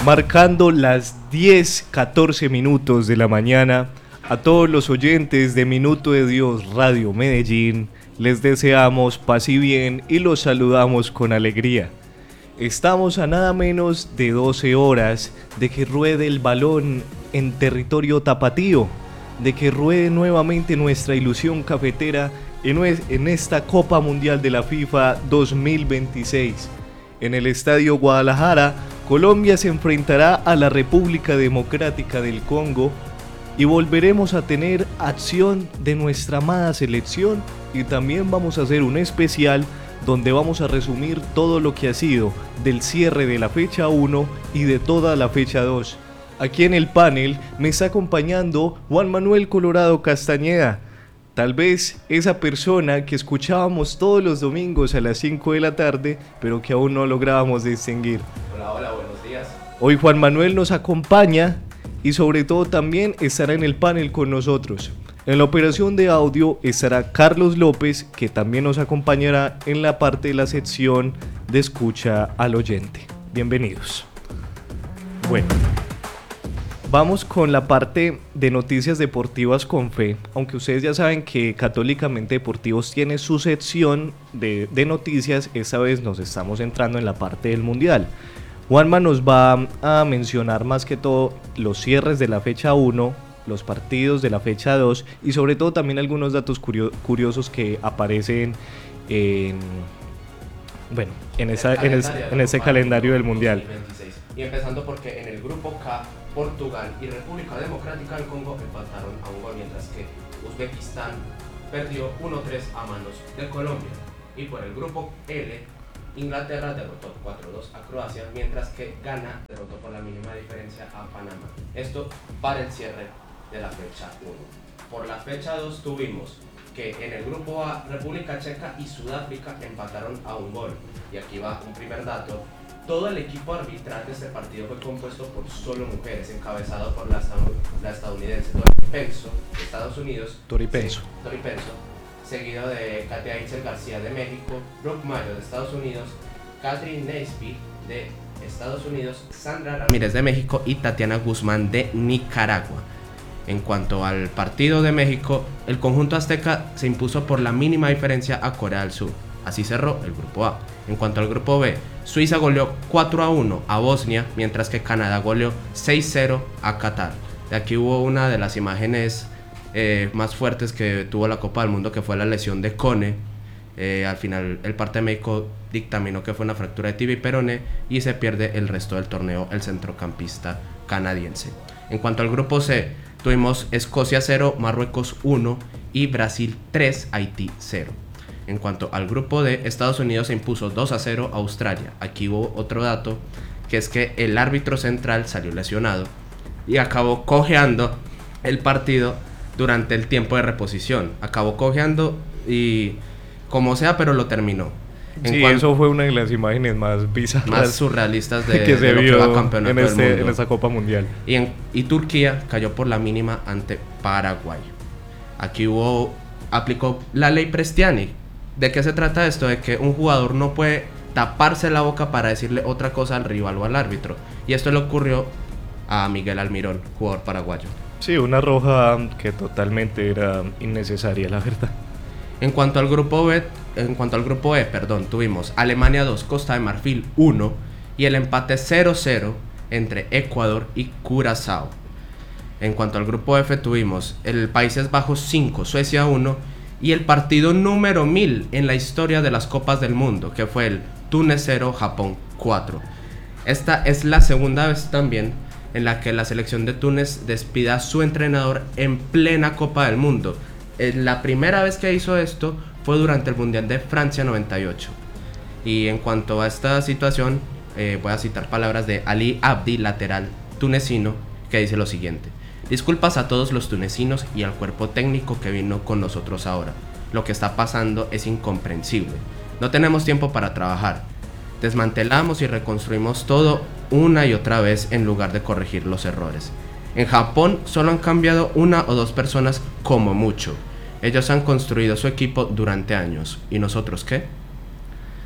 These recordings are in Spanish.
Marcando las 10:14 minutos de la mañana, a todos los oyentes de Minuto de Dios Radio Medellín, les deseamos paz y bien y los saludamos con alegría. Estamos a nada menos de 12 horas de que ruede el balón en territorio tapatío, de que ruede nuevamente nuestra ilusión cafetera en esta Copa Mundial de la FIFA 2026. En el Estadio Guadalajara, Colombia se enfrentará a la República Democrática del Congo y volveremos a tener acción de nuestra amada selección, y también vamos a hacer un especial donde vamos a resumir todo lo que ha sido del cierre de la fecha 1 y de toda la fecha 2. Aquí en el panel me está acompañando Juan Manuel Colorado Castañeda, tal vez esa persona que escuchábamos todos los domingos a las 5 de la tarde, pero que aún no lográbamos distinguir. Hola, buenos días. Hoy Juan Manuel nos acompaña y sobre todo también estará en el panel con nosotros. En la operación de audio estará Carlos López, que también nos acompañará en la parte de la sección de escucha al oyente. Bienvenidos. Bueno, vamos con la parte de noticias deportivas con fe, aunque ustedes ya saben que Católicamente Deportivos tiene su sección de noticias. Esta vez nos estamos entrando en la parte del Mundial. Juanma nos va a mencionar más que todo los cierres de la fecha 1, los partidos de la fecha 2 y sobre todo también algunos datos curiosos que aparecen en ese calendario del Mundial. 2026. Y empezando porque en el grupo K, Portugal y República Democrática del Congo empataron a un gol, mientras que Uzbekistán perdió 1-3 a manos de Colombia. Y por el grupo L, Inglaterra derrotó 4-2 a Croacia, mientras que Ghana derrotó por la mínima diferencia a Panamá. Esto para el cierre de la fecha 1. Por la fecha 2 tuvimos que en el grupo A, República Checa y Sudáfrica empataron a un gol. Y aquí va un primer dato. Todo el equipo arbitral de este partido fue compuesto por solo mujeres, encabezado por la estadounidense Tori Penso de Estados Unidos. Tori Penso. Seguido de Katia Itzel García de México, Brooke Mayo de Estados Unidos, Catherine Naisby de Estados Unidos, Sandra Ramírez de México y Tatiana Guzmán de Nicaragua. En cuanto al partido de México, el conjunto azteca se impuso por la mínima diferencia a Corea del Sur. Así cerró el grupo A. En cuanto al grupo B, Suiza goleó 4-1 a Bosnia, mientras que Canadá goleó 6-0 a Qatar. De aquí hubo una de las imágenes más fuertes que tuvo la Copa del Mundo, que fue la lesión de Kone. Al final el parte médico dictaminó que fue una fractura de tibia y peroné, y se pierde el resto del torneo el centrocampista canadiense. En cuanto al grupo C, tuvimos Escocia 0, Marruecos 1 y Brasil 3, Haití 0. En cuanto al grupo D, Estados Unidos se impuso 2-0 a Australia. Aquí hubo otro dato, que es que el árbitro central salió lesionado y acabó cojeando el partido durante el tiempo de reposición. Acabó cojeando y como sea, pero lo terminó. Eso fue una de las imágenes más bizarras, más surrealistas de que se lo vio que va campeonato del mundo en esta Copa Mundial. Y Turquía cayó por la mínima ante Paraguay. Aquí aplicó la ley Prestiani. ¿De qué se trata esto? De que un jugador no puede taparse la boca para decirle otra cosa al rival o al árbitro. Y esto le ocurrió a Miguel Almirón, jugador paraguayo. Sí, una roja que totalmente era innecesaria, la verdad. En cuanto al grupo E, tuvimos Alemania 2, Costa de Marfil 1 y el empate 0-0 entre Ecuador y Curazao. En cuanto al grupo F, tuvimos el Países Bajos 5, Suecia 1 y el partido número 1000 en la historia de las Copas del Mundo, que fue el Túnez 0, Japón 4. Esta es la segunda vez también en la que la selección de Túnez despida a su entrenador en plena Copa del Mundo. La primera vez que hizo esto fue durante el Mundial de Francia 98. Y en cuanto a esta situación, voy a citar palabras de Ali Abdi, lateral tunecino, que dice lo siguiente: disculpas a todos los tunecinos y al cuerpo técnico que vino con nosotros ahora. Lo que está pasando es incomprensible. No tenemos tiempo para trabajar. Desmantelamos y reconstruimos todo una y otra vez en lugar de corregir los errores. En Japón solo han cambiado una o dos personas como mucho. Ellos han construido su equipo durante años. ¿Y nosotros qué?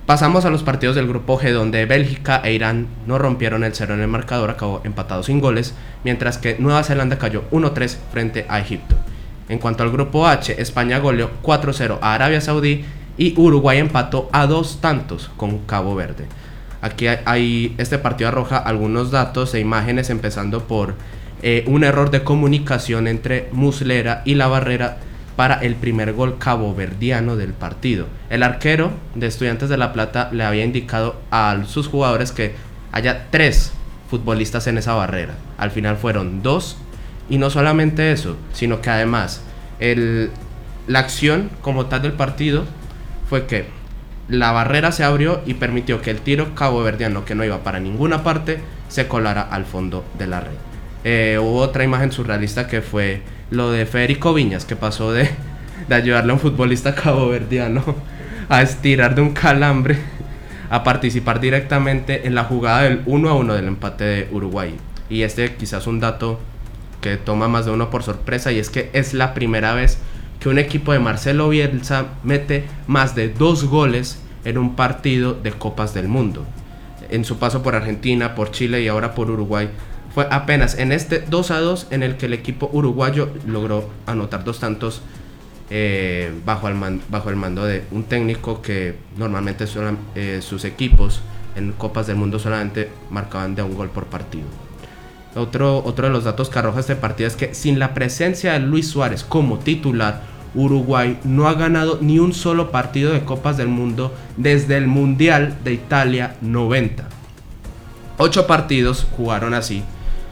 Pasamos a los partidos del grupo G, donde Bélgica e Irán no rompieron el cero en el marcador, acabó empatado sin goles, mientras que Nueva Zelanda cayó 1-3 frente a Egipto. En cuanto al grupo H, España goleó 4-0 a Arabia Saudí y Uruguay empató a 2 tantos con Cabo Verde. Aquí este partido arroja algunos datos e imágenes, empezando por un error de comunicación entre Muslera y la barrera para el primer gol caboverdiano del partido. El arquero de Estudiantes de La Plata le había indicado a sus jugadores que haya 3 futbolistas en esa barrera. Al final fueron 2, y no solamente eso, sino que además la acción como tal del partido fue que la barrera se abrió y permitió que el tiro caboverdiano, que no iba para ninguna parte, se colara al fondo de la red. Hubo otra imagen surrealista que fue lo de Federico Viñas, que pasó de ayudarle a un futbolista caboverdiano a estirar de un calambre a participar directamente en la jugada del 1-1 del empate de Uruguay. Y quizás un dato que toma más de uno por sorpresa, y es que es la primera vez que un equipo de Marcelo Bielsa mete más de 2 goles en un partido de Copas del Mundo. En su paso por Argentina, por Chile y ahora por Uruguay, fue apenas en este 2-2 en el que el equipo uruguayo logró anotar 2 tantos bajo el mando de un técnico que normalmente sus equipos en Copas del Mundo solamente marcaban de 1 gol por partido. Otro de los datos que arroja este partido es que sin la presencia de Luis Suárez como titular, Uruguay no ha ganado ni un solo partido de Copas del Mundo desde el Mundial de Italia 90. 8 partidos jugaron así,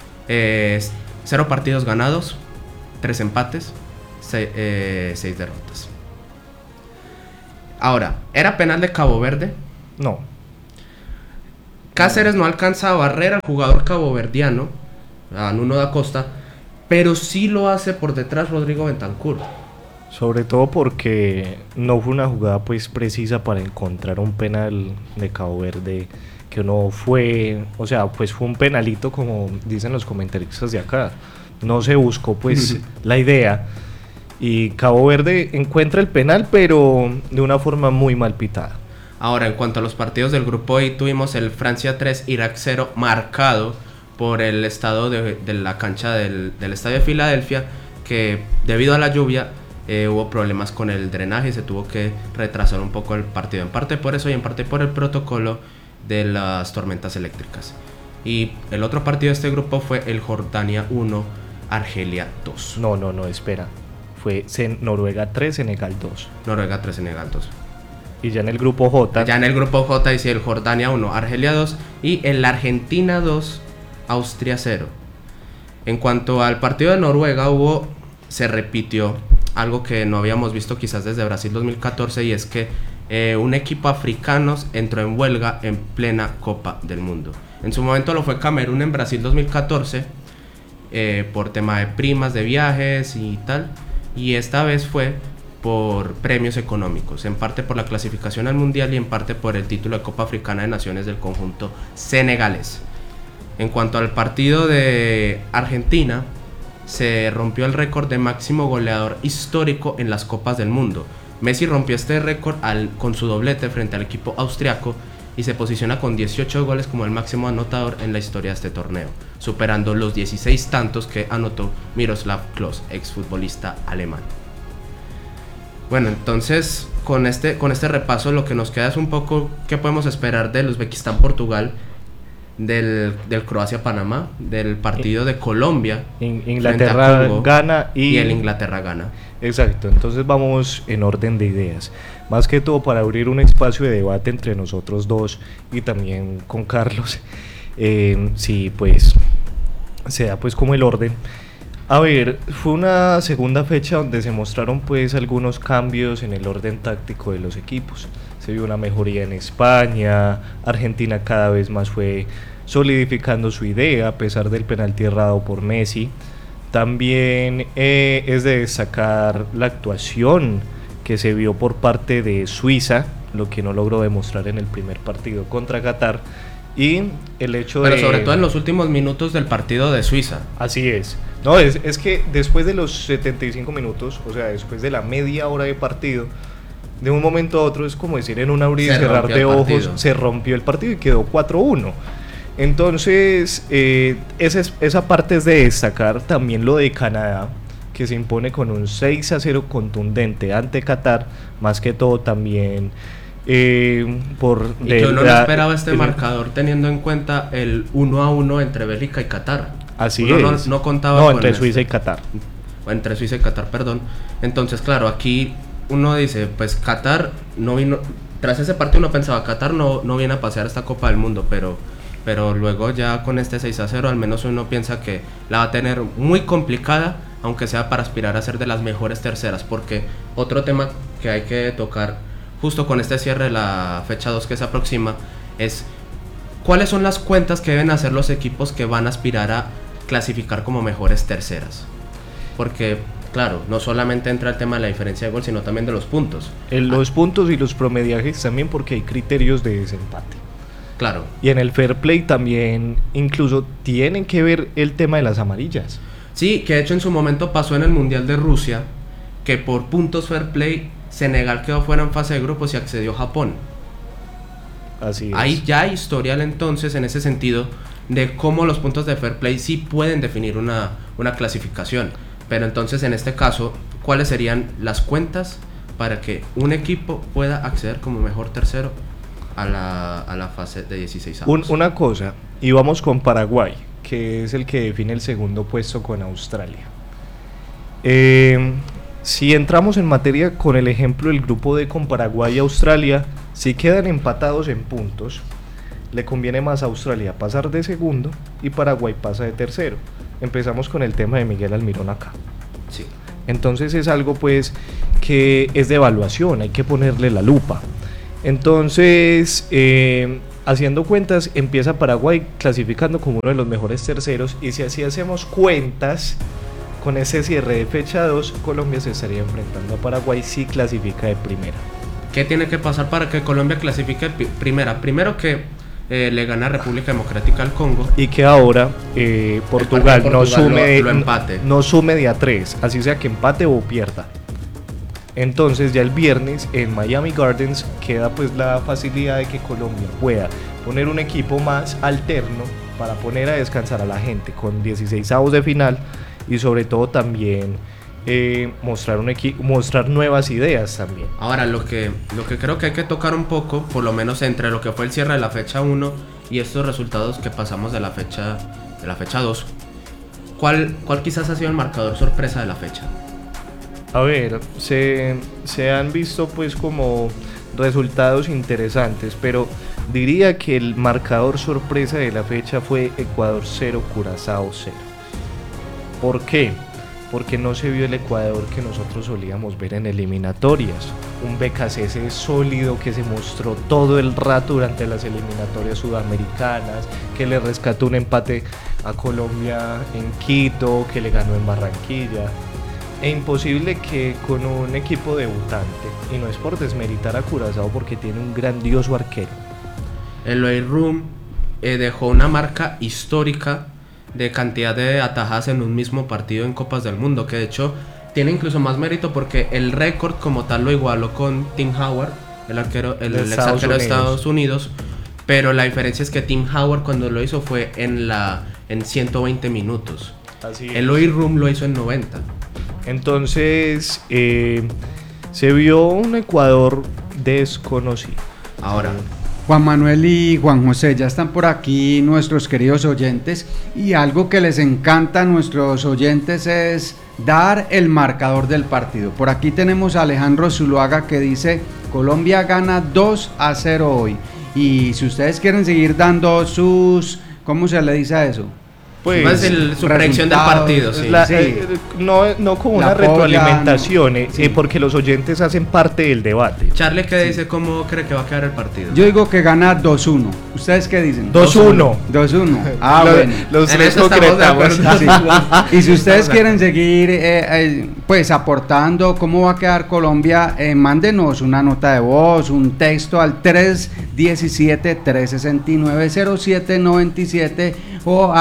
0 partidos ganados, 3 empates, 6 derrotas. Ahora, ¿era penal de Cabo Verde? No. Cáceres no alcanza a barrer al jugador caboverdiano, a Nuno da Costa, pero sí lo hace por detrás Rodrigo Bentancur. Sobre todo porque no fue una jugada pues precisa para encontrar un penal de Cabo Verde, que no fue, o sea, pues fue un penalito como dicen los comentaristas de acá. No se buscó pues la idea, y Cabo Verde encuentra el penal, pero de una forma muy mal pitada. Ahora, en cuanto a los partidos del grupo I, tuvimos el Francia 3, Irak 0, marcado por el estado de la cancha del estadio de Filadelfia, que debido a la lluvia hubo problemas con el drenaje y se tuvo que retrasar un poco el partido, en parte por eso y en parte por el protocolo de las tormentas eléctricas. Y el otro partido de este grupo fue el Jordania 1, Argelia 2. No, espera. Fue Noruega 3, Senegal 2. Noruega 3, Senegal 2. Y ya en el grupo J. Ya en el grupo J dice el Jordania 1, Argelia 2 y el Argentina 2, Austria 0. En cuanto al partido de Noruega, se repitió algo que no habíamos visto quizás desde Brasil 2014, y es que un equipo africano entró en huelga en plena Copa del Mundo. En su momento lo fue Camerún en Brasil 2014 por tema de primas de viajes y tal, y esta vez fue por premios económicos, en parte por la clasificación al Mundial y en parte por el título de Copa Africana de Naciones del conjunto senegalés. En cuanto al partido de Argentina, se rompió el récord de máximo goleador histórico en las Copas del Mundo. Messi rompió este récord con su doblete frente al equipo austriaco y se posiciona con 18 goles como el máximo anotador en la historia de este torneo, superando los 16 tantos que anotó Miroslav Klose, exfutbolista alemán. Bueno, entonces con este repaso lo que nos queda es un poco qué podemos esperar del Uzbekistán-Portugal, del Croacia-Panamá, del partido de Colombia, Inglaterra-Ghana y el Inglaterra-Ghana. Exacto, entonces vamos en orden de ideas, más que todo para abrir un espacio de debate entre nosotros dos y también con Carlos, sí, pues se da pues como el orden. A ver, fue una segunda fecha donde se mostraron pues algunos cambios en el orden táctico de los equipos. Se vio una mejoría en España, Argentina cada vez más fue solidificando su idea a pesar del penalti errado por Messi. También es de destacar la actuación que se vio por parte de Suiza, lo que no logró demostrar en el primer partido contra Qatar, y el hecho Pero sobre todo en los últimos minutos del partido de Suiza. Así es. No, es que después de los 75 minutos, o sea, después de la media hora de partido, de un momento a otro, es como decir en un abrir y Se cerrar rompió de el ojos, partido. se rompió el partido y quedó 4-1. Entonces, esa parte es de destacar. También lo de Canadá, que se impone con un 6-0 contundente ante Qatar, más que todo también por... Y que uno no esperaba este marcador teniendo en cuenta el 1-1 entre Bélgica y Qatar. Así uno es. no contaba no, con entre este. Suiza y Qatar. Entre Suiza y Qatar, perdón. Entonces, claro, aquí uno dice, pues Qatar no vino, tras ese partido uno pensaba, Qatar no viene a pasear esta Copa del Mundo, pero luego ya con este 6-0 al menos uno piensa que la va a tener muy complicada, aunque sea para aspirar a ser de las mejores terceras, porque otro tema que hay que tocar justo con este cierre de la fecha 2 que se aproxima es cuáles son las cuentas que deben hacer los equipos que van a aspirar a clasificar como mejores terceras, porque claro, no solamente entra el tema de la diferencia de gol, sino también de los puntos. Los puntos y los promediajes también, porque hay criterios de desempate. Claro. Y en el fair play también incluso tienen que ver el tema de las amarillas. Sí, que de hecho en su momento pasó en el Mundial de Rusia, que por puntos fair play Senegal quedó fuera en fase de grupos y accedió Japón. Así es. Hay ya historial entonces en ese sentido de cómo los puntos de fair play sí pueden definir una clasificación. Pero entonces en este caso, ¿cuáles serían las cuentas para que un equipo pueda acceder como mejor tercero a la fase de 16avos? Una cosa, y vamos con Paraguay, que es el que define el segundo puesto con Australia. Si entramos en materia con el ejemplo del grupo D con Paraguay y Australia, si quedan empatados en puntos, le conviene más a Australia pasar de segundo y Paraguay pasa de tercero. Empezamos con el tema de Miguel Almirón acá. Sí. Entonces es algo pues que es de evaluación, hay que ponerle la lupa. Entonces, haciendo cuentas, empieza Paraguay clasificando como uno de los mejores terceros, y si así hacemos cuentas, con ese cierre de fecha 2, Colombia se estaría enfrentando a Paraguay si clasifica de primera. ¿Qué tiene que pasar para que Colombia clasifique primera? Primero que le gana a República Democrática del Congo. Y que ahora Portugal, Portugal lo empate. no sume de a 3, así sea que empate o pierda. Entonces ya el viernes en Miami Gardens queda pues la facilidad de que Colombia pueda poner un equipo más alterno para poner a descansar a la gente con 16avos de final, y sobre todo también mostrar nuevas ideas también. Ahora, lo que creo que hay que tocar un poco, por lo menos entre lo que fue el cierre de la fecha 1 y estos resultados que pasamos de la fecha 2, ¿cuál quizás ha sido el marcador sorpresa de la fecha? A ver, se han visto pues como resultados interesantes, pero diría que el marcador sorpresa de la fecha fue Ecuador 0, Curazao 0. ¿Por qué? Porque no se vio el Ecuador que nosotros solíamos ver en eliminatorias. Un BKC sólido que se mostró todo el rato durante las eliminatorias sudamericanas, que le rescató un empate a Colombia en Quito, que le ganó en Barranquilla. E imposible que con un equipo debutante, y no es por desmeritar a Curazao porque tiene un grandioso arquero. El Room dejó una marca histórica de cantidad de atajadas en un mismo partido en Copas del Mundo, que de hecho tiene incluso más mérito porque el récord como tal lo igualó con Tim Howard, el ex arquero de Estados Unidos, pero la diferencia es que Tim Howard cuando lo hizo fue en 120 minutos. Así es. Eloy Room lo hizo en 90. Entonces se vio un Ecuador desconocido. Ahora, Juan Manuel y Juan José, ya están por aquí nuestros queridos oyentes, y algo que les encanta a nuestros oyentes es dar el marcador del partido. Por aquí tenemos a Alejandro Zuluaga que dice: Colombia gana 2-0 hoy. Y si ustedes quieren seguir dando sus, ¿cómo se le dice a eso? Pues su predicción del partido, sí. No como una retroalimentación, porque los oyentes hacen parte del debate. Charlie, ¿qué dice? ¿Cómo cree que va a quedar el partido? Yo digo que gana 2-1. ¿Ustedes qué dicen? 2-1. 2-1. Ah, bueno. Los tres concretamos. Sí. Y si ustedes quieren seguir pues aportando cómo va a quedar Colombia, mándenos una nota de voz, un texto al 317-369-0797 o a las personas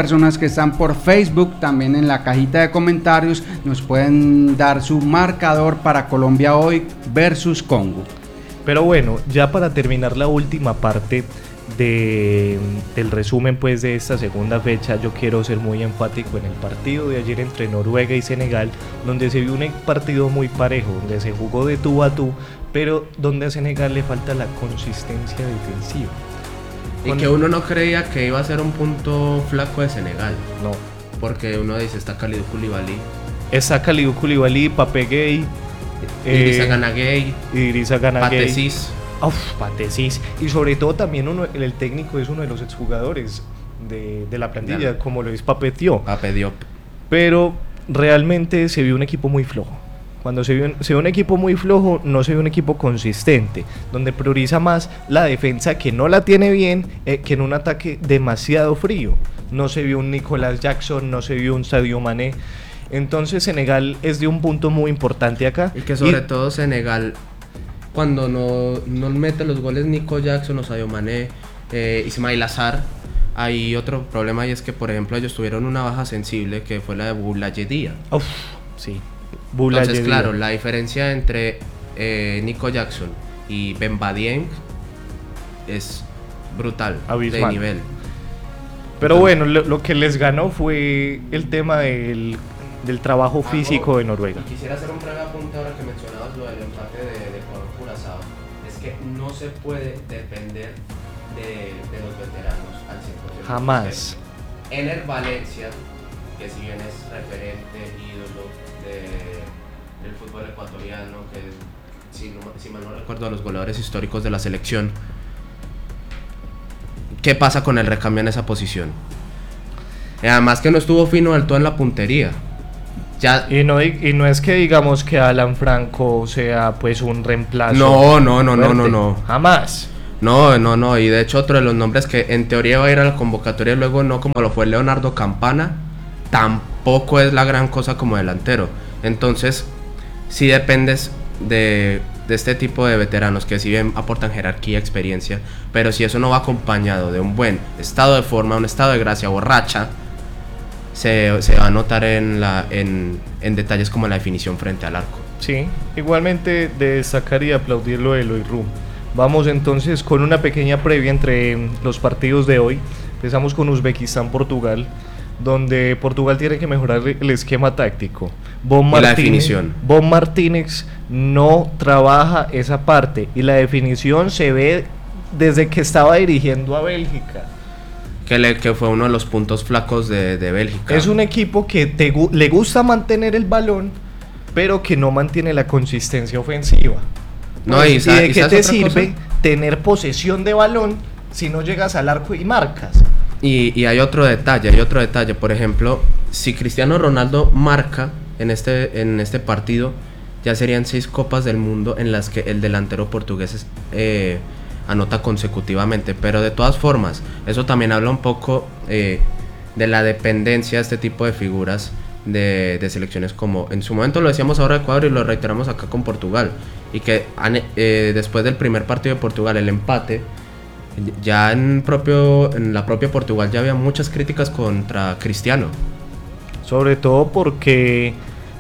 personas que están por Facebook, también en la cajita de comentarios nos pueden dar su marcador para Colombia hoy versus Congo. Pero bueno, ya para terminar la última parte del resumen pues de esta segunda fecha, yo quiero ser muy enfático en el partido de ayer entre Noruega y Senegal, donde se vio un partido muy parejo, donde se jugó de tú a tú, pero donde a Senegal le falta la consistencia defensiva. Y que uno no creía que iba a ser un punto flaco de Senegal. No. Porque uno dice, está Kalidou Koulibaly. Está Kalidou Koulibaly, Pape Gueye, Idrissa Gana Gueye, Pathé Ciss. Pathé Ciss. Y sobre todo también el técnico es uno de los exjugadores de la plantilla, como lo es Pape Diop. Pero realmente se vio un equipo muy flojo. Cuando se ve un equipo muy flojo, no se ve un equipo consistente, donde prioriza más la defensa, que no la tiene bien, que en un ataque demasiado frío. No se vio un Nicolas Jackson, no se vio un Sadio Mané. Entonces Senegal es de un punto muy importante acá. Y que sobre todo Senegal, cuando no mete los goles Nico Jackson o Sadio Mané, Ismail Azar, hay otro problema, y es que por ejemplo ellos tuvieron una baja sensible, que fue la de Boulaye Dia. Sí. Entonces, claro, la diferencia entre Nico Jackson y Bemba Dieng es brutal, abismal, de nivel. Pero bueno, lo que les ganó fue el tema del trabajo físico de Noruega. Y quisiera hacer un breve apunte ahora que mencionabas lo del empate de Ecuador-Curazao. Es que no se puede depender de los veteranos al 100%. Jamás. Ener Valencia, que si bien es referente, ídolo del fútbol ecuatoriano, que si mal no recuerdo, a los goleadores históricos de la selección, ¿qué pasa con el recambio en esa posición? Además que no estuvo fino del todo en la puntería. Y no es que digamos que Alan Franco sea pues un reemplazo. No. Jamás. No, y de hecho otro de los nombres que en teoría va a ir a la convocatoria luego, no como lo fue Leonardo Campana, tampoco es la gran cosa como delantero. Entonces, sí dependes de este tipo de veteranos que si bien aportan jerarquía, experiencia, pero si eso no va acompañado de un buen estado de forma, un estado de gracia borracha, se va a notar en detalles como la definición frente al arco. Sí, igualmente destacar y aplaudir lo de Eloy Room. Vamos entonces con una pequeña previa entre los partidos de hoy. Empezamos con Uzbekistán-Portugal, donde Portugal tiene que mejorar el esquema táctico. La definición. Bon Martínez no trabaja esa parte, y la definición se ve desde que estaba dirigiendo a Bélgica. Que fue uno de los puntos flacos de Bélgica. Es un equipo que le gusta mantener el balón, pero que no mantiene la consistencia ofensiva. No, ¿Y de qué te sirve tener posesión de balón si no llegas al arco y marcas? Y hay otro detalle, por ejemplo, si Cristiano Ronaldo marca en este partido, ya serían 6 Copas del Mundo en las que el delantero portugués anota consecutivamente, pero de todas formas, eso también habla un poco de la dependencia de este tipo de figuras de selecciones, como en su momento lo decíamos ahora Ecuador y lo reiteramos acá con Portugal, y que después del primer partido de Portugal, el empate, ya en la propia Portugal ya había muchas críticas contra Cristiano, sobre todo porque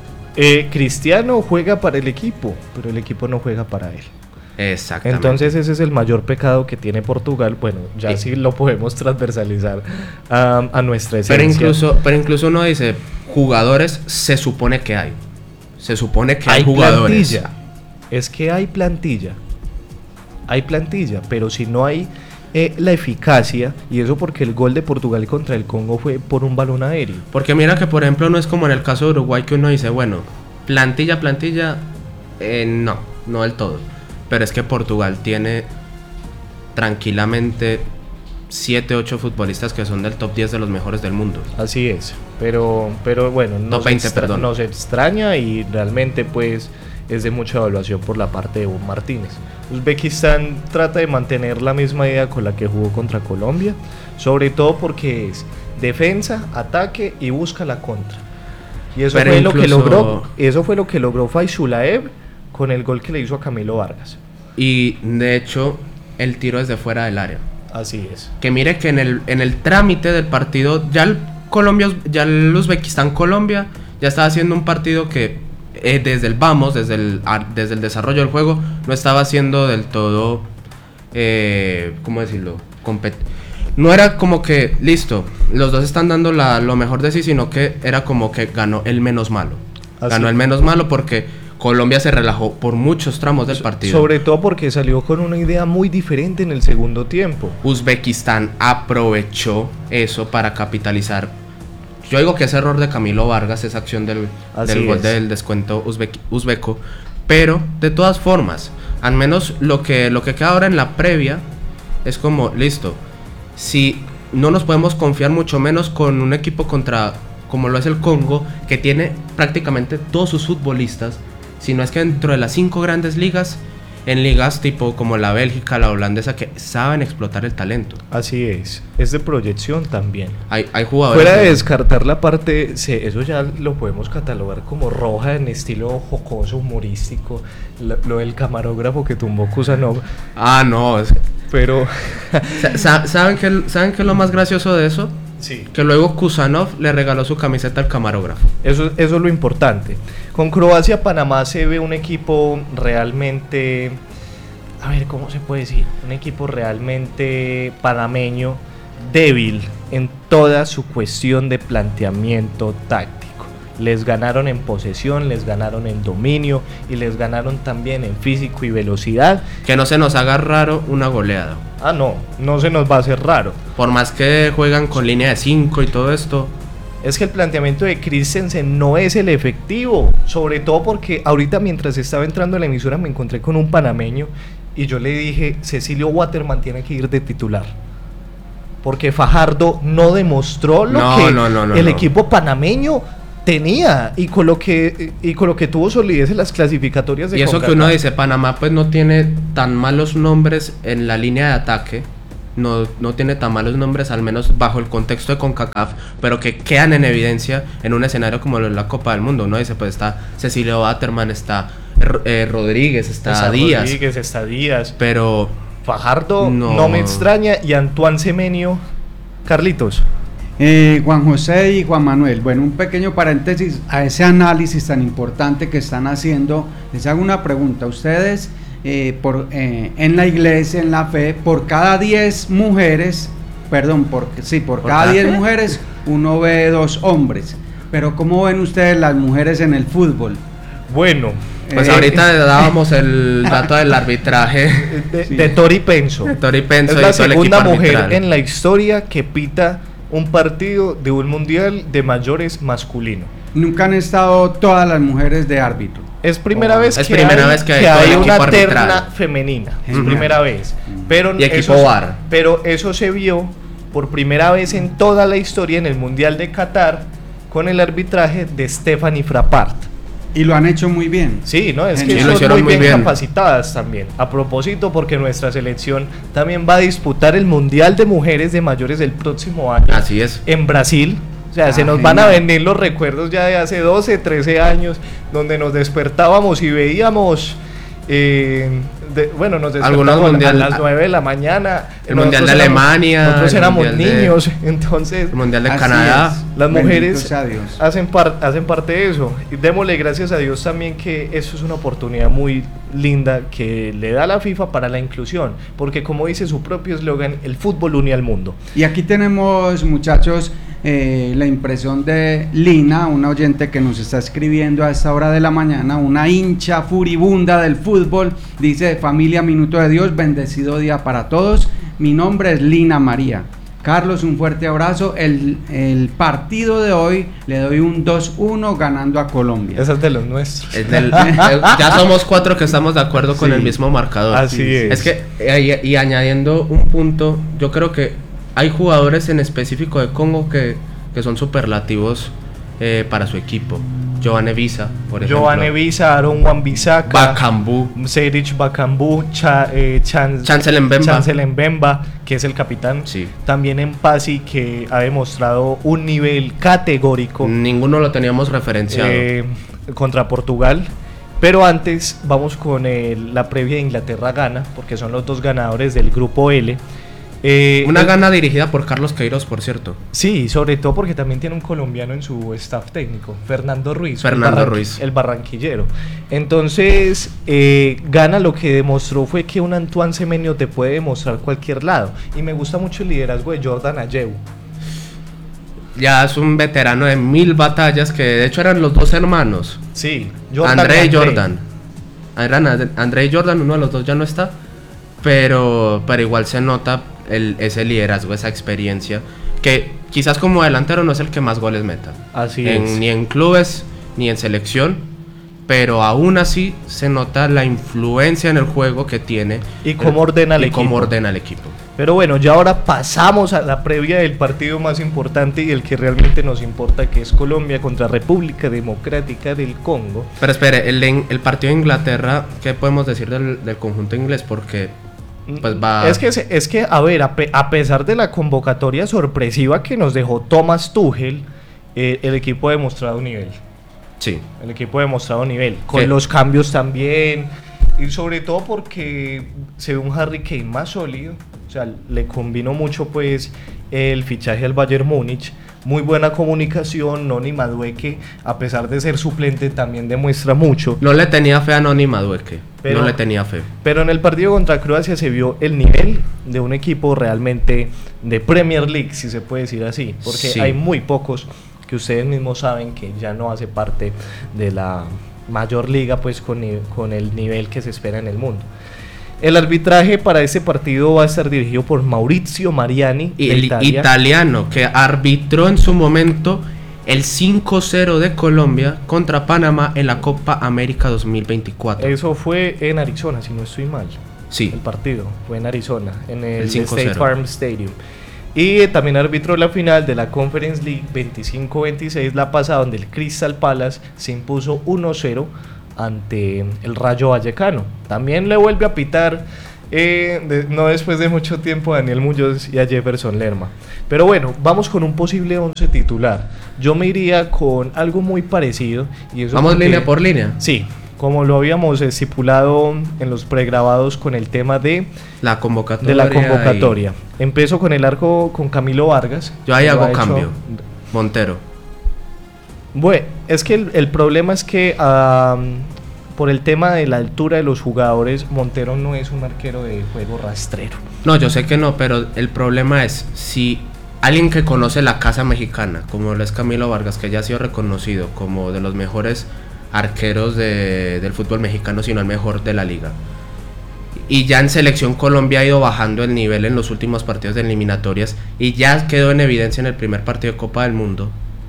Cristiano juega para el equipo, pero el equipo no juega para él. Exactamente. Entonces ese es el mayor pecado que tiene Portugal. Bueno, ya sí lo podemos transversalizar a nuestra esencia. Pero incluso uno dice, jugadores se supone que hay. Se supone que hay jugadores. Plantilla. Es que hay plantilla. Hay plantilla, pero si no hay la eficacia, y eso porque el gol de Portugal contra el Congo fue por un balón aéreo. Porque mira que por ejemplo no es como en el caso de Uruguay, que uno dice, bueno, plantilla, no del todo. Pero es que Portugal tiene tranquilamente 7-8 futbolistas que son del top 10 de los mejores del mundo. Así es, pero bueno, top 20, perdón. Nos extraña, y realmente pues es de mucha evaluación por la parte de Bon Martínez. Uzbekistán trata de mantener la misma idea con la que jugó contra Colombia, sobre todo porque es defensa, ataque y busca la contra. Y eso fue lo que logró Faizulaev con el gol que le hizo a Camilo Vargas. Y de hecho, el tiro desde fuera del área. Así es. Que mire que en el trámite del partido, ya ya el Uzbekistán-Colombia ya estaba haciendo un partido que desde el desarrollo del juego no estaba siendo del todo, ¿cómo decirlo? No era como que, listo, los dos están dando lo mejor de sí, sino que era como que ganó el menos malo. Ganó el menos malo porque Colombia se relajó por muchos tramos del partido. Sobre todo porque salió con una idea muy diferente en el segundo tiempo. Uzbekistán aprovechó eso para capitalizar. Yo digo que es error de Camilo Vargas, esa acción del gol del descuento uzbeco. Pero, de todas formas, al menos lo que queda ahora en la previa es como, listo, si no nos podemos confiar mucho menos con un equipo como lo es el Congo, que tiene prácticamente todos sus futbolistas, sino es que dentro de las 5 grandes ligas, en ligas tipo como la Bélgica, la holandesa, que saben explotar el talento. Así es de proyección también. Hay jugadores... Fuera de descartar la parte, eso ya lo podemos catalogar como roja en estilo jocoso, humorístico, lo del camarógrafo que tumbó Kusanov. Ah, no, pero... ¿Saben qué es lo más gracioso de eso? Sí. Que luego Kusanov le regaló su camiseta al camarógrafo. Eso es lo importante. Con Croacia-Panamá se ve un equipo realmente, a ver, ¿cómo se puede decir? Un equipo realmente panameño, débil en toda su cuestión de planteamiento táctico. Les ganaron en posesión, les ganaron en dominio y les ganaron también en físico y velocidad. Que no se nos haga raro una goleada. No se nos va a hacer raro. Por más que juegan con línea de 5 y todo esto. Es que el planteamiento de Christensen no es el efectivo, sobre todo porque ahorita mientras estaba entrando a la emisora me encontré con un panameño y yo le dije, Cecilio Waterman tiene que ir de titular. Porque Fajardo no demostró el equipo panameño tenía y con lo que tuvo solidez en las clasificatorias de CONCACAF. Y eso que uno dice, Panamá pues no tiene tan malos nombres en la línea de ataque, no tiene tan malos nombres, al menos bajo el contexto de CONCACAF, pero que quedan en evidencia en un escenario como la Copa del Mundo. Uno dice, pues está Cecilio Waterman, está Rodríguez, está Díaz, pero Fajardo no me extraña, y Antoine Semenyo. Carlitos. Juan José y Juan Manuel, bueno, un pequeño paréntesis a ese análisis tan importante que están haciendo. Les hago una pregunta. Ustedes, en la iglesia, en la fe, por cada 10 mujeres, por cada 10 mujeres, uno ve 2 hombres. Pero ¿cómo ven ustedes las mujeres en el fútbol? Bueno, pues ahorita dábamos el dato del arbitraje de Tori Penso. Es la segunda mujer en la historia que pita un partido de un mundial de mayores masculino. Nunca han estado todas las mujeres de árbitro. Es primera vez que hay una terna femenina. Es primera vez. Pero y equipo VAR. Pero eso se vio por primera vez en toda la historia en el Mundial de Qatar con el arbitraje de Stephanie Frappart. Y lo han hecho muy bien. Sí, ¿no? Es que son muy bien capacitadas también. A propósito, porque nuestra selección también va a disputar el Mundial de Mujeres de Mayores el próximo año. Así es. En Brasil. O sea, se nos van a venir los recuerdos ya de hace 12, 13 años, donde nos despertábamos y veíamos... nos despertábamos a las 9 de la mañana. El Mundial de Alemania. Nosotros éramos niños, entonces... El Mundial de Canadá. Las mujeres hacen parte de eso. Y démosle gracias a Dios también que eso es una oportunidad muy linda que le da la FIFA para la inclusión. Porque como dice su propio eslogan, el fútbol une al mundo. Y aquí tenemos, muchachos, la impresión de Lina, una oyente que nos está escribiendo a esta hora de la mañana, una hincha furibunda del fútbol. Dice: familia Minuto de Dios, bendecido día para todos. Mi nombre es Lina María. Carlos, un fuerte abrazo. El partido de hoy le doy un 2-1 ganando a Colombia. Ese es de los nuestros. Ya somos 4 que estamos de acuerdo con el mismo marcador. Así es. Es que, y añadiendo un punto, yo creo que hay jugadores en específico de Congo que son superlativos para su equipo. Giovanni Visa, por ejemplo. Giovanni Visa, Aaron Wan-Bissaka, Bakambu, Serich Bakambu, Chancel Mbemba, que es el capitán. Sí. También en Pasi, que ha demostrado un nivel categórico. Ninguno lo teníamos referenciado. Contra Portugal. Pero antes vamos con la previa de Inglaterra-Ghana, porque son los dos ganadores del grupo L. Una gana dirigida por Carlos Queiroz, por cierto. Sí, sobre todo porque también tiene un colombiano en su staff técnico, Fernando Ruiz. El barranquillero. Entonces, Gana lo que demostró fue que un Antoine Semenyo te puede demostrar cualquier lado. Y me gusta mucho el liderazgo de Jordan Ayew. Ya es un veterano de 1000 batallas, que de hecho eran los dos hermanos. Sí, André y Jordan. André y Jordan, uno de los dos ya no está. Pero igual se nota ese liderazgo, esa experiencia, que quizás como delantero no es el que más goles meta. Así es. Ni en clubes, ni en selección, pero aún así se nota la influencia en el juego que tiene. Y cómo ordena el equipo. Pero bueno, ya ahora pasamos a la previa del partido más importante y el que realmente nos importa, que es Colombia contra República Democrática del Congo. Pero espere, el partido de Inglaterra, ¿qué podemos decir del conjunto inglés? Porque pues va... Es que a ver, a pesar de la convocatoria sorpresiva que nos dejó Thomas Tuchel, el equipo ha demostrado nivel. Sí. El equipo ha demostrado nivel, con los cambios también, y sobre todo porque se ve un Harry Kane más sólido. O sea, le combinó mucho pues el fichaje al Bayern Múnich. Muy buena comunicación. Noni Madueke, a pesar de ser suplente, también demuestra mucho. No le tenía fe a Noni Madueke, no le tenía fe. Pero en el partido contra Croacia se vio el nivel de un equipo realmente de Premier League, si se puede decir así, porque sí, hay muy pocos que ustedes mismos saben que ya no hace parte de la mayor liga, pues con el nivel que se espera en el mundo. El arbitraje para este partido va a estar dirigido por Maurizio Mariani, el italiano que arbitró en su momento el 5-0 de Colombia contra Panamá en la Copa América 2024. Eso fue en Arizona, si no estoy mal. Sí. El partido fue en Arizona, en el State Farm Stadium. Y también arbitró la final de la Conference League 25-26, la pasada, donde el Crystal Palace se impuso 1-0 ante el Rayo Vallecano. También le vuelve a pitar, no después de mucho tiempo, a Daniel Muñoz y a Jefferson Lerma. Pero bueno, vamos con un posible 11 titular. Yo me iría con algo muy parecido. Y eso ¿vamos línea por línea? Sí, como lo habíamos estipulado en los pregrabados con el tema de la convocatoria. Empiezo con el arco con Camilo Vargas. Yo ahí hago cambio. Montero. Bueno, es que el problema es que por el tema de la altura de los jugadores, Montero no es un arquero de juego rastrero. No, yo sé que no, pero el problema es si alguien que conoce la casa mexicana, como lo es Camilo Vargas, que ya ha sido reconocido como de los mejores arqueros del fútbol mexicano, sino el mejor de la liga, y ya en Selección Colombia ha ido bajando el nivel en los últimos partidos de eliminatorias y ya quedó en evidencia en el primer partido de Copa del Mundo.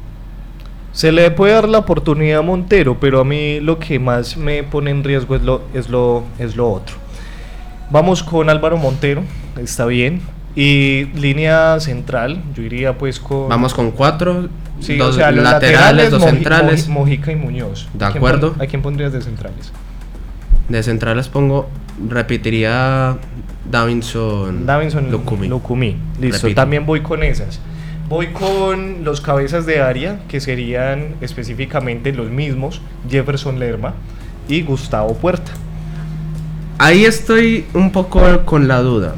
Se le puede dar la oportunidad a Montero, pero a mí lo que más me pone en riesgo es lo otro. Vamos con Álvaro Montero, está bien. Y línea central, yo iría pues con... Vamos con 4, sí, dos, o sea, laterales, 2 centrales. Mojica y Muñoz. De acuerdo. ¿A quién pondrías de centrales? De centrales repetiría Davinson Lucumí. Listo, repito. También voy con esas. Voy con los cabezas de área, que serían específicamente los mismos, Jefferson Lerma y Gustavo Puerta. Ahí estoy un poco con la duda,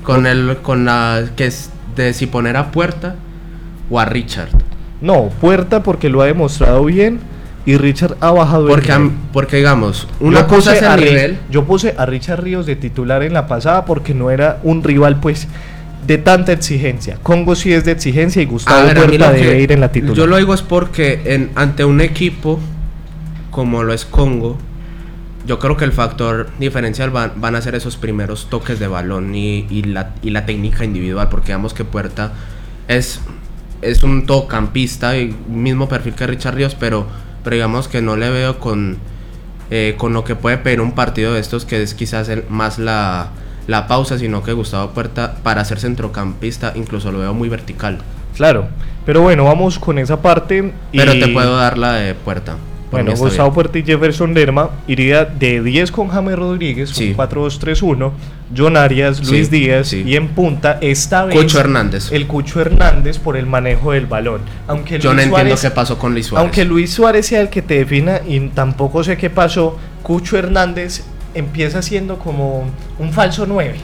que es de si poner a Puerta o a Richard. No, Puerta porque lo ha demostrado bien y Richard ha bajado porque digamos, una cosa es el nivel. Yo puse a Richard Ríos de titular en la pasada porque no era un rival pues de tanta exigencia. Congo sí es de exigencia y Gustavo Puerta debe ir en la titular. Yo lo digo es porque ante un equipo como lo es Congo, yo creo que el factor diferencial van a ser esos primeros toques de balón y la técnica individual, porque digamos que Puerta es un todocampista y mismo perfil que Richard Ríos, pero digamos que no le veo con lo que puede pedir un partido de estos, que es quizás más la pausa, sino que Gustavo Puerta, para ser centrocampista, incluso lo veo muy vertical. Claro, pero bueno, vamos con esa parte. Pero te puedo dar la de Puerta. Bueno, Gustavo Puerta y Jefferson Lerma iría de 10 con James Rodríguez, sí. 4-2-3-1, John Arias, Luis Díaz, sí. Y en punta esta vez Cucho Hernández. El Cucho Hernández por el manejo del balón. Aunque yo no entiendo qué pasó con Luis Suárez. Aunque Luis Suárez sea el que te defina, y tampoco sé qué pasó, Cucho Hernández empieza siendo como un falso 9.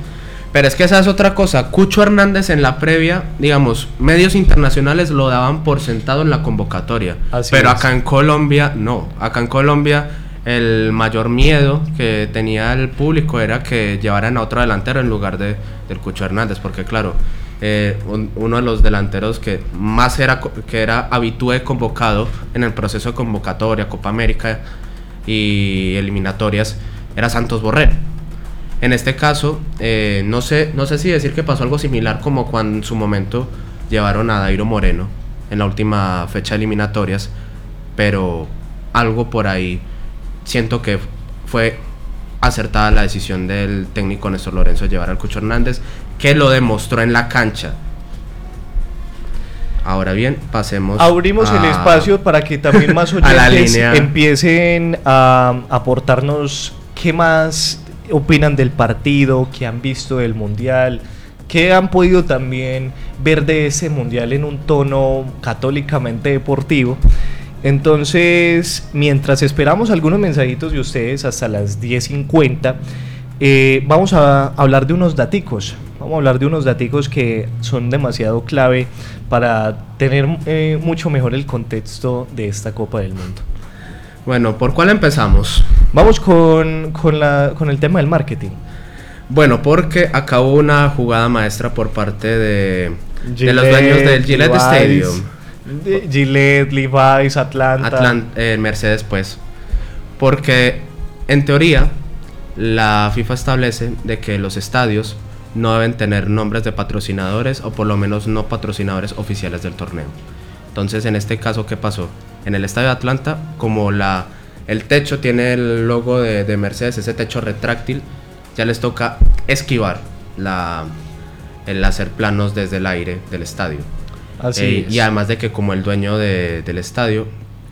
Pero es que esa es otra cosa. Cucho Hernández en la previa, digamos, medios internacionales lo daban por sentado en la convocatoria. Pero acá en Colombia, no. Acá en Colombia, el mayor miedo que tenía el público era que llevaran a otro delantero en lugar del Cucho Hernández. Porque claro, uno de los delanteros que más era habitué convocado en el proceso de convocatoria, Copa América y eliminatorias, era Santos Borré. En este caso, no sé si decir que pasó algo similar como cuando en su momento llevaron a Dairo Moreno en la última fecha de eliminatorias, pero algo por ahí siento que fue acertada la decisión del técnico Néstor Lorenzo de llevar al Cucho Hernández, que lo demostró en la cancha. Ahora bien, abrimos el espacio para que también más oyentes empiecen a aportarnos qué más opinan del partido, qué han visto del mundial, qué han podido también ver de ese mundial en un tono católicamente deportivo. Entonces, mientras esperamos algunos mensajitos de ustedes hasta las 10:50, vamos a hablar de unos daticos. Vamos a hablar de unos daticos que son demasiado clave para tener mucho mejor el contexto de esta Copa del Mundo. Bueno, ¿por cuál empezamos? Vamos con el tema del marketing. Bueno, porque acabó una jugada maestra por parte de los dueños del Gillette Stadium. Gillette, Levi's, Atlanta. Mercedes, pues. Porque, en teoría, la FIFA establece de que los estadios no deben tener nombres de patrocinadores, o por lo menos no patrocinadores oficiales del torneo. Entonces, en este caso, ¿qué pasó? En el estadio de Atlanta, como el techo tiene el logo de Mercedes, ese techo retráctil, ya les toca esquivar el hacer planos desde el aire del estadio. Así es. Y además de que como el dueño del estadio,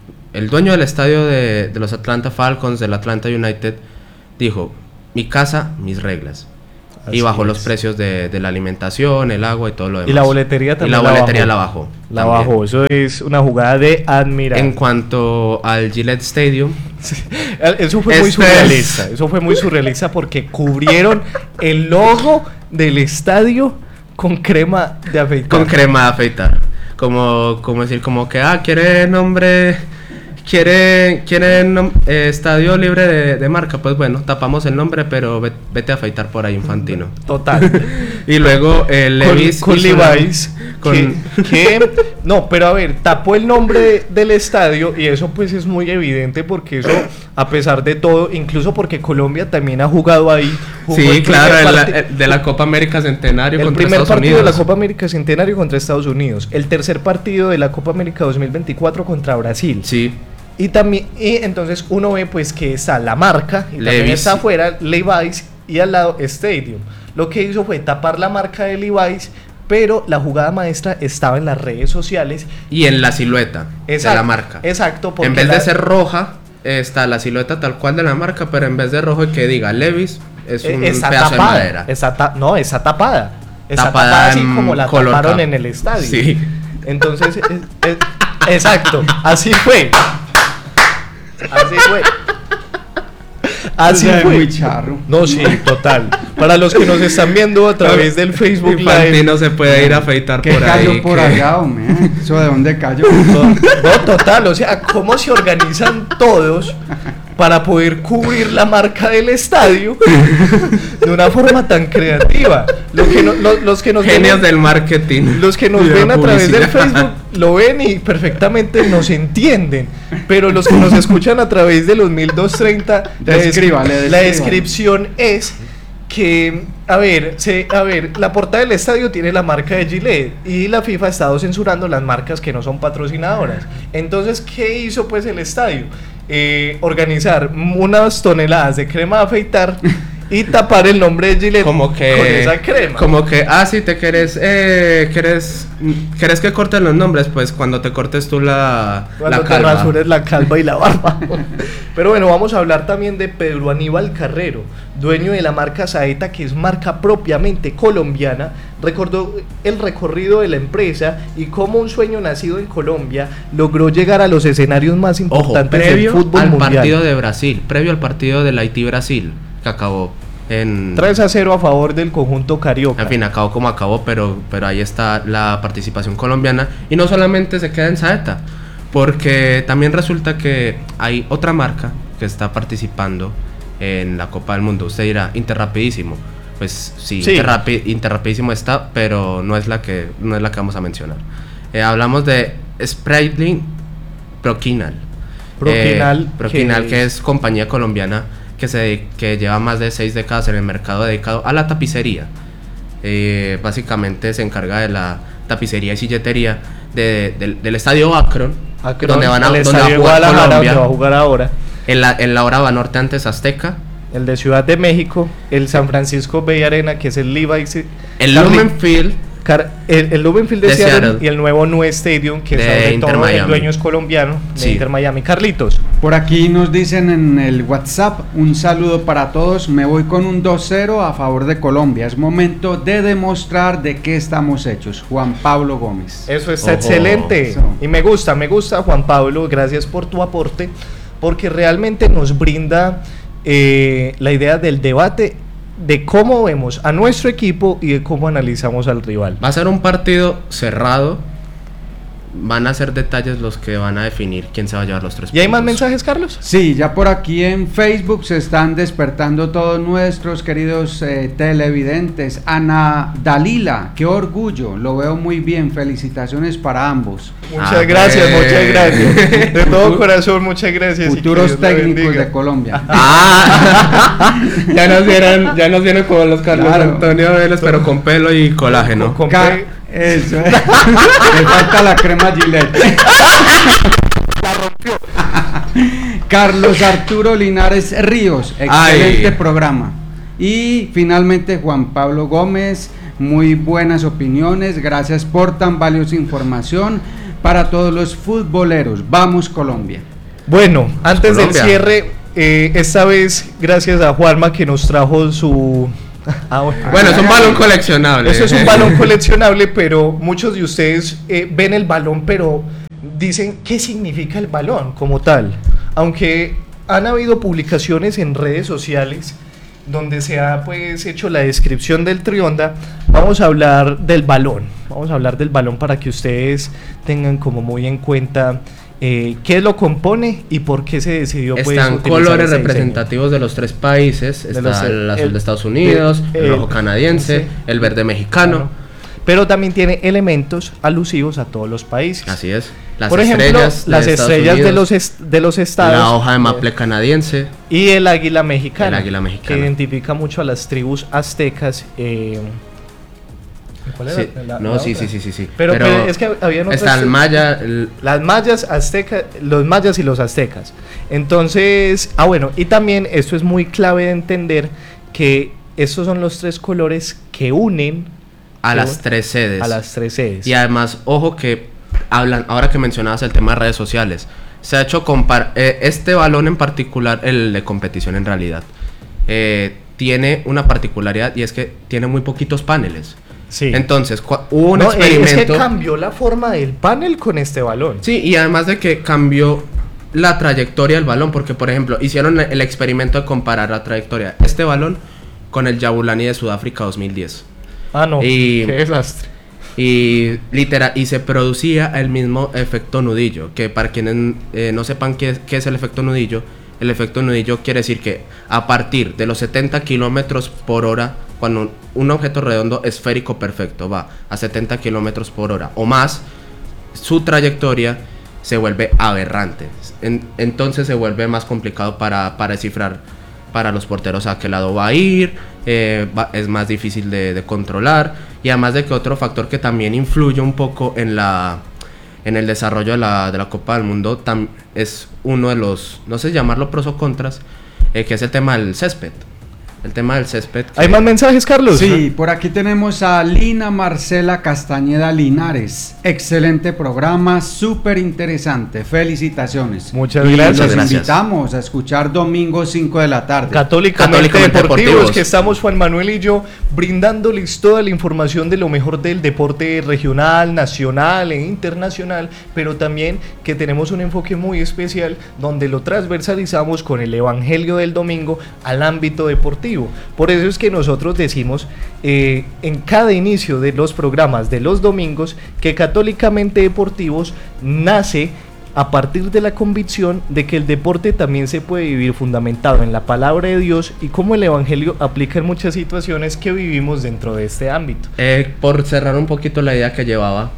de los Atlanta Falcons, del Atlanta United, dijo, mi casa, mis reglas. Y bajó los precios de la alimentación, el agua y todo lo demás. Y la boletería también la bajó. La bajó, eso es una jugada de admirar. En cuanto al Gillette Stadium, eso fue muy surrealista. Eso fue muy surrealista porque cubrieron el logo del estadio con crema de afeitar. Con crema de afeitar. Como decir, como que, quiere nombre... ¿Quieren estadio libre de marca? Pues bueno, tapamos el nombre, pero vete a afeitar por ahí, Infantino. Total. Y luego Levi's con Levi's no, pero a ver, tapó el nombre del estadio y eso pues es muy evidente porque eso, a pesar de todo, incluso porque Colombia también ha jugado ahí. Sí, claro, de la Copa América Centenario contra Estados Unidos. El primer partido de la Copa América Centenario contra Estados Unidos. El tercer partido de la Copa América 2024 contra Brasil. Sí. Y entonces uno ve pues que está la marca y también está afuera Levi's y al lado Stadium. Lo que hizo fue tapar la marca de Levi's, pero la jugada maestra estaba en las redes sociales y en la silueta de la marca. Exacto. En vez de ser roja, está la silueta tal cual de la marca, pero en vez de rojo y que diga Levi's, es un pedazo de madera. Está tapada. Está tapada así como la taparon en el estadio. Sí. Entonces, exacto, así fue. Así fue. Muy charro. No, sí, total. Para los que nos están viendo a través del Facebook Live, no se puede ir a afeitar por ahí. ¿Qué cayó por allá, hombre? ¿Eso de dónde cayó? No, total. O sea, ¿cómo se organizan todos para poder cubrir la marca del estadio de una forma tan creativa? Los que nos genios del marketing. Los que nos ven a través del Facebook lo ven y perfectamente nos entienden, pero los que nos escuchan a través de los 1230, la descripción es que, a ver, la portada del estadio tiene la marca de Gillette y la FIFA ha estado censurando las marcas que no son patrocinadoras. Entonces, ¿qué hizo pues el estadio? Organizar unas toneladas de crema de afeitar y tapar el nombre de Gillette con esa crema. Como que, si te querés que corten los nombres, pues cuando te cortes tú cuando te rasures la calva y la barba. Pero bueno, vamos a hablar también de Pedro Aníbal Carrero, dueño de la marca Saeta, que es marca propiamente colombiana. Recordó el recorrido de la empresa y cómo un sueño nacido en Colombia logró llegar a los escenarios más importantes del fútbol mundial. Previo al partido del Haití-Brasil, que acabó En 3-0 a favor del conjunto carioca. En fin, acabó como acabó, pero ahí está la participación colombiana. Y no solamente se queda en Saeta, porque también resulta que hay otra marca que está participando en la Copa del Mundo. Usted dirá, Interrapidísimo. Pues sí. Interrapidísimo está, pero no es la que vamos a mencionar. Hablamos de Spreadling Proquinal. Proquinal, que es compañía colombiana que lleva más de 6 décadas en el mercado dedicado a la tapicería. Básicamente se encarga de la tapicería y silletería del estadio Akron, donde van a jugar ahora. En la Orava Norte, antes Azteca. El de Ciudad de México, el San Francisco Bay Arena, que es el Levi's. El Lumen Field. El Lumen Field de Seattle y el nuevo Nue Stadium, que sobre todo el dueño es colombiano, de Inter Miami. Carlitos. Por aquí nos dicen en el WhatsApp, un saludo para todos, me voy con un 2-0 a favor de Colombia, es momento de demostrar de qué estamos hechos. Juan Pablo Gómez. Eso está excelente. Y me gusta Juan Pablo, gracias por tu aporte, porque realmente nos brinda la idea del debate de cómo vemos a nuestro equipo y de cómo analizamos al rival. Va a ser un partido cerrado. Van a ser detalles los que van a definir quién se va a llevar los 3 puntos. ¿Y hay más mensajes, Carlos? Sí, ya por aquí en Facebook se están despertando todos nuestros queridos televidentes. Ana Dalila, qué orgullo, lo veo muy bien, felicitaciones para ambos. Muchas gracias. De todo corazón, muchas gracias. Futuros técnicos de Colombia. Ya nos vieron como los Carlos Antonio Vélez, pero con pelo y colágeno. Eso es. Me falta la crema Gillette. La rompió. Carlos Arturo Linares Ríos, excelente programa. Y finalmente Juan Pablo Gómez, muy buenas opiniones, gracias por tan valiosa información para todos los futboleros. Vamos Colombia. Bueno, antes del cierre, esta vez gracias a Juanma que nos trajo su... Bueno, es un balón coleccionable. Eso es un balón coleccionable, pero muchos de ustedes ven el balón, pero dicen qué significa el balón como tal. Aunque han habido publicaciones en redes sociales donde se ha pues hecho la descripción del Trionda, vamos a hablar del balón. Vamos a hablar del balón para que ustedes tengan como muy en cuenta qué lo compone y por qué se decidió. Están colores representativos de los 3 países. Está el azul de Estados Unidos, el rojo canadiense, el verde mexicano. Claro. Pero también tiene elementos alusivos a todos los países. Así es. Por ejemplo, las estrellas de los estados. La hoja de maple canadiense. Y el águila mexicana. Que identifica mucho a las tribus aztecas. ¿Cuál era? Sí. Pero es que había otras. Está el maya. Las mayas, aztecas, los mayas y los aztecas. Entonces, bueno, y también esto es muy clave de entender que estos son los 3 colores que unen a las 3 sedes. A las 3 sedes. Y además, ojo que ahora que mencionabas el tema de redes sociales, se ha hecho este balón en particular, el de competición en realidad, tiene una particularidad y es que tiene muy poquitos paneles. Sí. Entonces, hubo un experimento. Es que cambió la forma del panel con este balón. Sí, y además de que cambió la trayectoria del balón, porque por ejemplo, hicieron el experimento de comparar la trayectoria de este balón con el Yabulani de Sudáfrica 2010. No, qué desastre. Y se producía el mismo efecto nudillo, que para quienes no sepan qué es el efecto nudillo quiere decir que a partir de los 70 kilómetros por hora, cuando un objeto redondo esférico perfecto va a 70 kilómetros por hora o más, su trayectoria se vuelve aberrante. Entonces se vuelve más complicado para descifrar para los porteros a qué lado va a ir, es más difícil de controlar, y además de que otro factor que también influye un poco en el desarrollo de la Copa del Mundo es uno de los, no sé llamarlo pros o contras, que es el tema del césped. El tema del césped. ¿Hay más mensajes, Carlos? Sí, por aquí tenemos a Lina Marcela Castañeda Linares. Excelente programa, súper interesante. Felicitaciones. Muchas gracias. Los invitamos a escuchar domingo 5 de la tarde. Católicamente Deportivos, que estamos Juan Manuel y yo brindándoles toda la información de lo mejor del deporte regional, nacional e internacional, pero también que tenemos un enfoque muy especial donde lo transversalizamos con el evangelio del domingo al ámbito deportivo. deportivo. Por eso es que nosotros decimos en cada inicio de los programas de los domingos que Católicamente Deportivos nace a partir de la convicción de que el deporte también se puede vivir fundamentado en la palabra de Dios y cómo el Evangelio aplica en muchas situaciones que vivimos dentro de este ámbito. Por cerrar un poquito la idea que llevaba,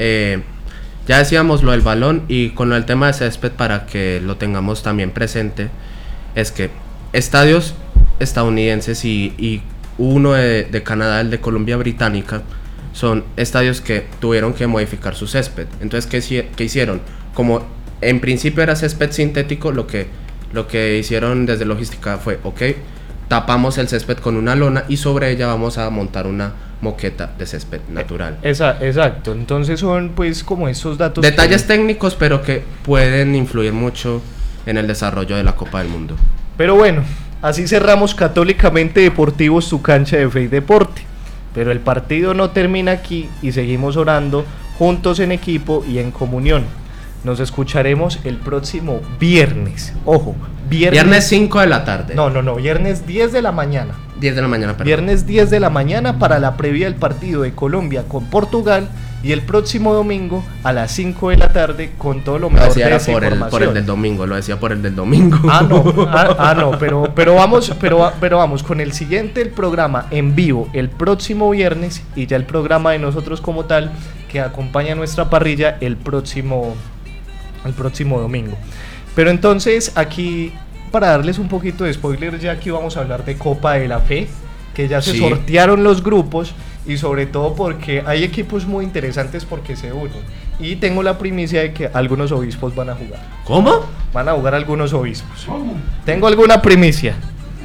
ya decíamos lo del balón, y con el tema de césped, para que lo tengamos también presente, es que estadios estadounidenses y uno de Canadá, el de Columbia Británica, son estadios que tuvieron que modificar su césped. Entonces, ¿qué hicieron? Como en principio era césped sintético, lo que hicieron desde logística fue, ok, tapamos el césped con una lona y sobre ella vamos a montar una moqueta de césped natural. Exacto, entonces son pues como esos datos. Detalles técnicos, pero que pueden influir mucho en el desarrollo de la Copa del Mundo. Pero bueno, así cerramos Católicamente Deportivos, su cancha de fe y deporte. Pero el partido no termina aquí y seguimos orando juntos en equipo y en comunión. Nos escucharemos el próximo viernes. Ojo, viernes 5 de la tarde. No, viernes 10 de la mañana. 10 de la mañana, perdón. Viernes 10 de la mañana para la previa del partido de Colombia con Portugal, y el próximo domingo a las 5 de la tarde con todo lo mejor de esa información. Por el del domingo, lo decía por el del domingo. No, pero vamos con el siguiente, el programa en vivo el próximo viernes, y ya el programa de nosotros como tal que acompaña nuestra parrilla el próximo domingo. Pero entonces aquí, para darles un poquito de spoiler, ya aquí vamos a hablar de Copa de la Fe, que ya se sortearon los grupos, y sobre todo porque hay equipos muy interesantes porque se unen. Y tengo la primicia de que algunos obispos van a jugar. ¿Cómo? Van a jugar algunos obispos. ¿Cómo? Tengo alguna primicia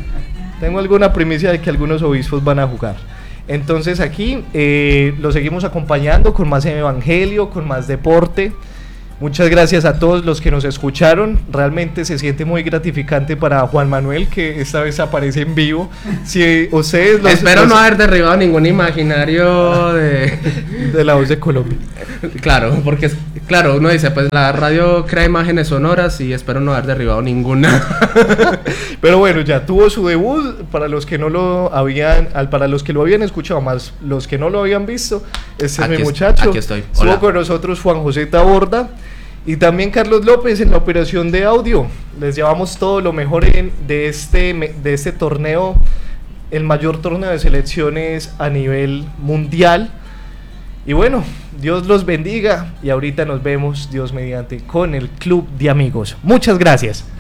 de que algunos obispos van a jugar. Entonces aquí lo seguimos acompañando con más evangelio, con más deporte. Muchas gracias a todos los que nos escucharon. Realmente se siente muy gratificante para Juan Manuel, que esta vez aparece en vivo. Si ustedes Espero no haber derribado ningún imaginario de la voz de Colombia. Claro, porque claro, uno dice, pues la radio crea imágenes sonoras y espero no haber derribado ninguna. Pero bueno, ya tuvo su debut. Para los que no lo habían, para los que lo habían escuchado, más los que no lo habían visto, este es mi muchacho. Aquí estoy. Hola. Estuvo con nosotros Juan José Taborda y también Carlos López en la operación de audio. Les llevamos todo lo mejor de este torneo, el mayor torneo de selecciones a nivel mundial. Y bueno, Dios los bendiga, y ahorita nos vemos, Dios mediante, con el Club de Amigos. Muchas gracias.